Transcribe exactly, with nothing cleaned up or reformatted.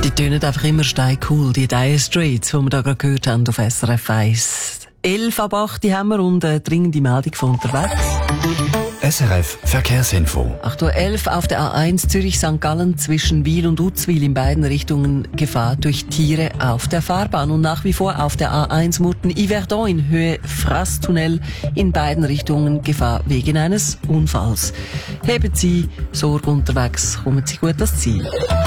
Die tönen einfach immer steincool, die Dire Straits, die wir da gerade gehört haben auf S R F eins. elf ab acht haben wir und eine dringende Meldung von unterwegs. S R F Verkehrsinfo. acht Uhr elf auf der A eins Zürich-Sankt Gallen zwischen Wil und Uzwil in beiden Richtungen Gefahr durch Tiere auf der Fahrbahn und nach wie vor auf der A eins Murten-Yverdon in Höhe Frasstunnel in beiden Richtungen Gefahr wegen eines Unfalls. Heben Sie Sorge unterwegs, kommen Sie gut ans Ziel.